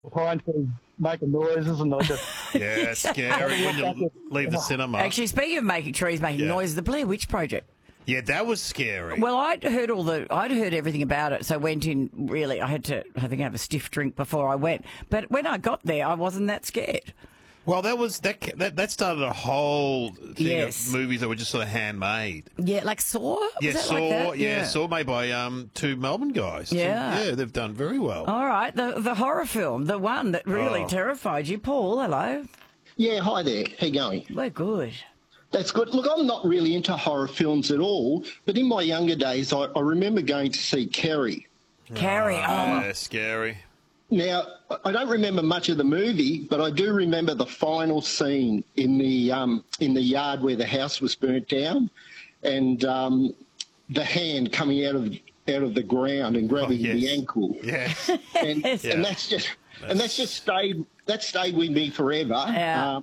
pine trees making noises and I just... Yeah, it's scary when you leave the cinema. Actually, speaking of trees making noises, the Blair Witch Project. Yeah, that was scary. Well, I'd heard everything about it, so I went in really. I think have a stiff drink before I went. But when I got there, I wasn't that scared. Well, that started a whole thing of movies that were just sort of handmade. Yeah, like Saw? Yeah, Saw. Like that? Yeah, Saw made by two Melbourne guys. Yeah. Yeah, they've done very well. All right, the horror film, the one that really terrified you. Paul, hello. Yeah, hi there. How you going? We're good. That's good. Look, I'm not really into horror films at all, but in my younger days, I remember going to see Carrie. Carrie, Yeah, scary. Now, I don't remember much of the movie, but I do remember the final scene in the yard where the house was burnt down, and the hand coming out of the ground and grabbing the ankle. Yes. And that's just stayed with me forever. Yeah.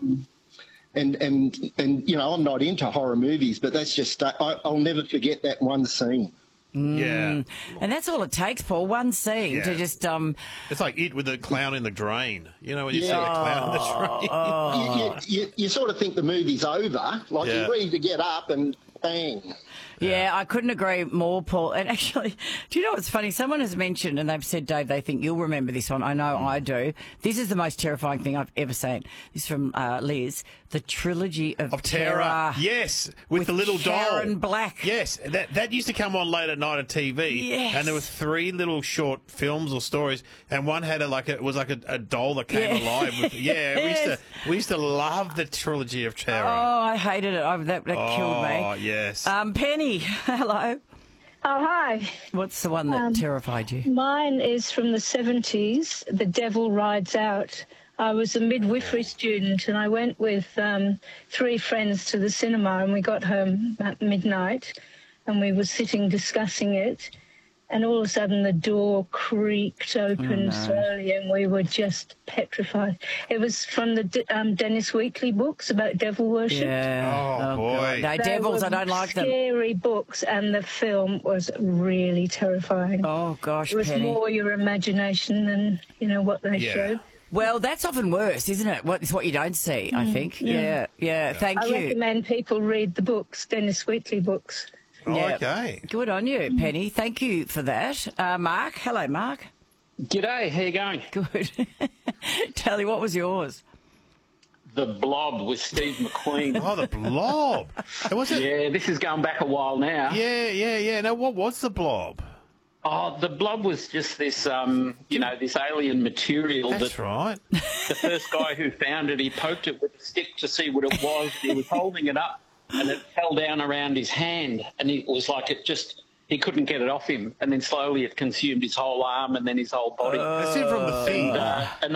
And you know, I'm not into horror movies, but that's just I'll never forget that one scene. Yeah. And that's all it takes, Paul, one scene to just... It's like It with the clown in the drain. You know, when you see the clown in the drain. You sort of think the movie's over, like you're ready to get up and bang. Yeah, I couldn't agree more, Paul. And actually, do you know what's funny? Someone has mentioned, and they've said, Dave, they think you'll remember this one. I know I do. This is the most terrifying thing I've ever seen. This is from Liz. The Trilogy of Terror. Yes, with the little Sharon doll. Black. Yes, that used to come on late at night on TV. Yes. And there were 3 little short films or stories, and one had it was like a doll that came alive. We used to love the Trilogy of Terror. Oh, I hated it. That killed me. Oh, yes. Penny, hello. Oh, hi. What's the one that terrified you? Mine is from the 70s, The Devil Rides Out. I was a midwifery student and I went with 3 friends to the cinema and we got home at midnight and we were sitting discussing it and all of a sudden the door creaked open slowly and we were just petrified. It was from the Dennis Wheatley books about devil worship. Yeah. Oh boy. No, devils, I don't like them. Scary books, and the film was really terrifying. Oh, gosh, It was Penny. more your imagination than, what they showed. Well, that's often worse, isn't it? It's what you don't see, I think. Yeah. Thank I you. recommend people read the books, Dennis Wheatley books. Yeah. Okay. Good on you, Penny. Thank you for that. Mark. Hello, Mark. G'day, how you going? Good. Tell you, what was yours? The Blob with Steve McQueen. Oh, the Blob. Was it? Yeah, this is going back a while now. Yeah. Now, what was the Blob? Oh, the Blob was just this, this alien material. That's right. The first guy who found it, he poked it with a stick to see what it was. He was holding it up, and it fell down around his hand, and it was like he couldn't get it off him, and then slowly it consumed his whole arm and then his whole body. That's it from The Thing. And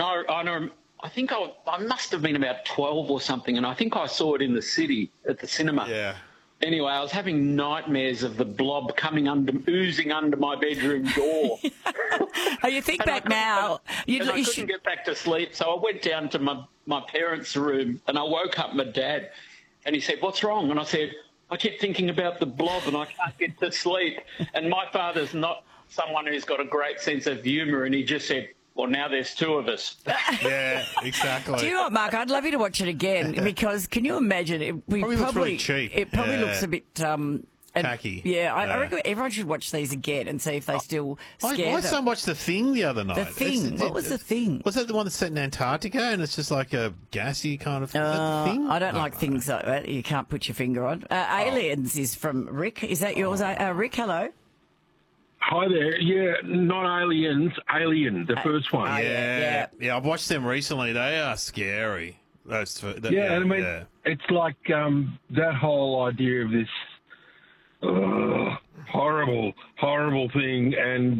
I think I must have been about 12 or something, and I think I saw it in the city at the cinema. Yeah. Anyway, I was having nightmares of the Blob oozing under my bedroom door. Oh, you think back now. I couldn't get back to sleep, so I went down to my parents' room and I woke up my dad and he said, "What's wrong?" And I said, "I keep thinking about the Blob and I can't get to sleep." And my father's not someone who's got a great sense of humour, and he just said, "Well, now there's 2 of us." Yeah, exactly. Do you know what, Mark? I'd love you to watch it again because can you imagine? It Probably looks really cheap. It probably looks a bit tacky. Yeah, I reckon everyone should watch these again and see if they still scare My them. son watched The Thing the other night. The Thing? What was The Thing? Was that the one that's set in Antarctica and it's just like a gassy kind of thing? Is that The Thing? I don't like things like that you can't put your finger on. Aliens is from Rick. Is that yours? Rick, hello. Hi there. Yeah, not Aliens, Alien, the first one. Yeah, I've watched them recently. They are scary. It's like that whole idea of this horrible thing, and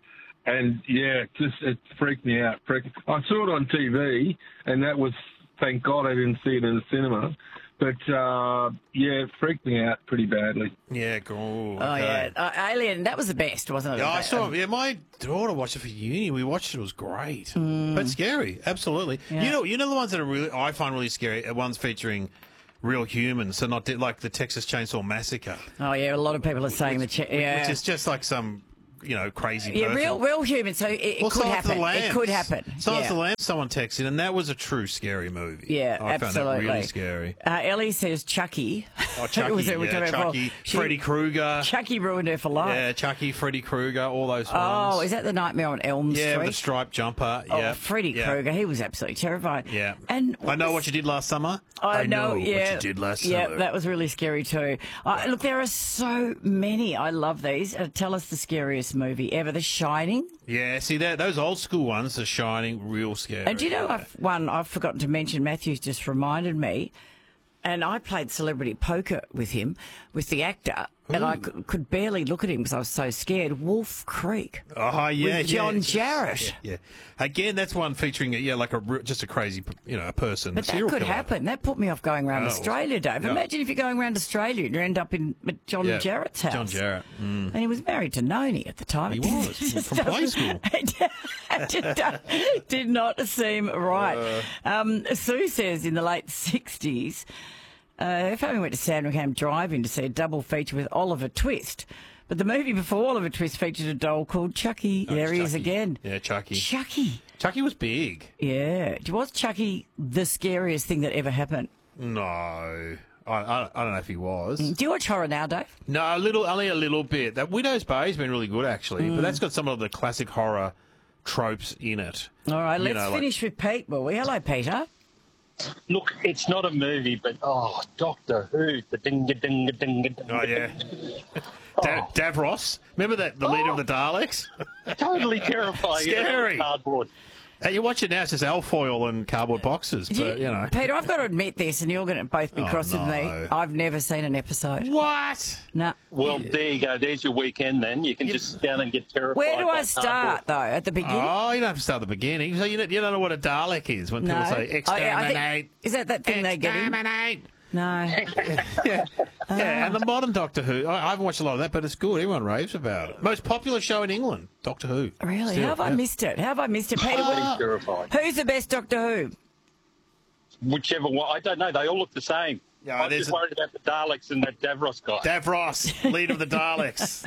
it freaked me out. I saw it on TV, and that was, thank God I didn't see it in the cinema. But, it freaked me out pretty badly. Yeah, cool. Oh, okay. yeah. Alien, that was the best, wasn't it? Yeah, I saw it. Yeah, my daughter watched it for uni. We watched it. It was great. But scary, absolutely. Yeah. You know the ones that I find really scary are ones featuring real humans, so not like the Texas Chainsaw Massacre. Oh, yeah, a lot of people are saying which is just like some crazy Yeah, person. real human. So it could Silence of the happen. It Lambs. could happen. Silence Yeah. of the Lambs, someone texted, and that was a true scary movie. Yeah, I absolutely. found that really scary. Ellie says Chucky. Oh, Chucky, Was it we talked about Chucky, before? Freddy Krueger. Chucky ruined her for life. Yeah, Chucky, Freddy Krueger, all those ones. Oh, is that the Nightmare on Elm Street? Yeah, with the striped jumper. Oh, Yeah. Freddy yeah. Krueger, he was absolutely terrifying. Yeah. And I know what you did last summer. I know, yeah. what you did last yeah, summer. that was really scary too. Look, there are so many. I love these. Tell us the scariest movie ever, The Shining. Yeah, see, those old school ones, The Shining, real scary. And do you know, I've forgotten to mention, Matthew's just reminded me, and I played celebrity poker with him, with the actor, and I could barely look at him because I was so scared. Wolf Creek. Oh, yeah. With John Jarrett. Yeah. Again, that's one featuring, just a crazy, a person. But that serial could killer. happen. That put me off going around Oh. Australia, Dave. Yeah. Imagine if you're going around Australia and you end up in John Yeah, Jarrett's house. John Jarrett. And he was married to Noni at the time. He was, from play school. It did not seem right. Sue says in the late 60s, her family went to Sandringham Drive-In to see a double feature with Oliver Twist. But the movie before Oliver Twist featured a doll called Chucky. There he is Chucky. again. Yeah, Chucky. Chucky. Chucky was big. Yeah. Was Chucky the scariest thing that ever happened? No. I don't know if he was. Do you watch horror now, Dave? No, only a little bit. That Widow's Bay's been really good, actually. But that's got some of the classic horror tropes in it. All right, let's finish with Pete, will we? Hello, Peter. Look, it's not a movie, but Doctor Who, the ding-a-ding-a-ding-a-ding. Oh, yeah. Davros. Remember the leader of the Daleks? Totally terrifying. Scary. Cardboard. Hey, you watch it now, it's just alfoil and cardboard boxes. But, Peter, I've got to admit this, and you're going to both be cross with me. no. I've never seen an episode. What? No. Well, there you go. There's your weekend then. You can just sit down and get terrified. Where do by I start, though? At the beginning? Oh, you don't have to start at the beginning. So you don't know what a Dalek is when people say exterminate. Is that thing they get in? Exterminate. No. Yeah, and the modern Doctor Who. I haven't watched a lot of that, but it's good. Everyone raves about it. Most popular show in England, Doctor Who. Really? Still, How have I missed it? How have I missed it? Peter, Pretty terrifying. who's the best Doctor Who? Whichever one. I don't know. They all look the same. Yeah, I'm just worried about the Daleks and that Davros guy. Davros, leader of the Daleks.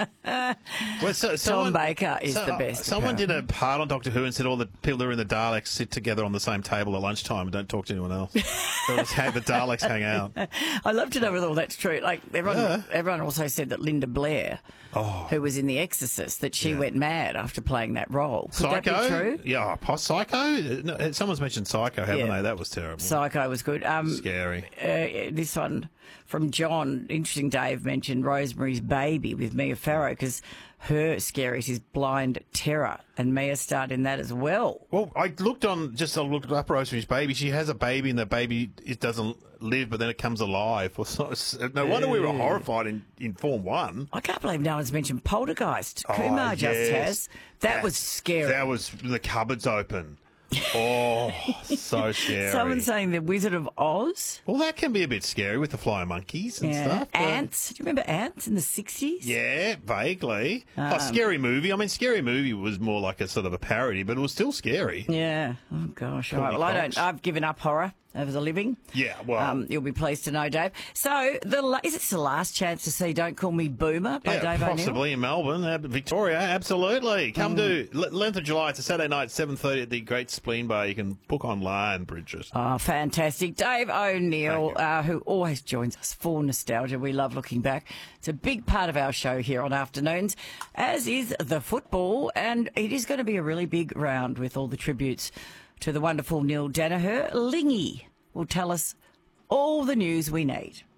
Well, Tom Baker is the best. Someone did a part on Doctor Who and said all the people that are in the Daleks sit together on the same table at lunchtime and don't talk to anyone else. So just have the Daleks hang out. I'd love to know whether all that's true. Like everyone also said that Linda Blair, who was in The Exorcist, that she went mad after playing that role. Could Psycho? that be true? Yeah, Psycho? No, someone's mentioned Psycho, haven't they? That was terrible. Psycho was good. Scary. This one from John, interesting. Dave mentioned Rosemary's Baby with Mia Farrow because her scariest is Blind Terror, and Mia starred in that as well. Well, I looked up Rosemary's Baby. She has a baby, and the baby doesn't live, but then it comes alive. No wonder we were horrified in Form 1. I can't believe no one's mentioned Poltergeist. Kumar just has. That was scary. That was the cupboards open. Oh, so scary. Someone's saying The Wizard of Oz. Well, that can be a bit scary with the flying monkeys and stuff. but- Ants. Do you remember Ants in the 60s? Yeah, vaguely. Scary Movie. I mean, Scary Movie was more like a sort of a parody, but it was still scary. Yeah. Oh, gosh. All right. Courtney Well, Cox. I've given up horror as a living. Yeah, well. You'll be pleased to know, Dave. So, is it the last chance to see Don't Call Me Boomer by Dave O'Neill? Possibly in Melbourne, Victoria, absolutely. Come to 11th of July. It's a Saturday night, 7:30 at the Great Spleen Bar. You can book online, Bridget. Oh, fantastic. Dave O'Neill, who always joins us for nostalgia. We love looking back. It's a big part of our show here on Afternoons, as is the football. And it is going to be a really big round with all the tributes to the wonderful Neil Danaher. Lingy will tell us all the news we need.